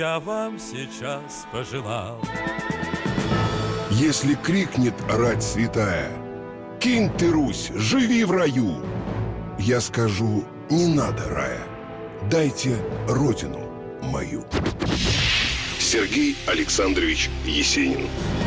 Я вам сейчас пожелал. Если крикнет рать святая: «Кинь ты, Русь, живи в раю!» Я скажу: не надо рая, дайте родину мою. Сергей Александрович Есенин.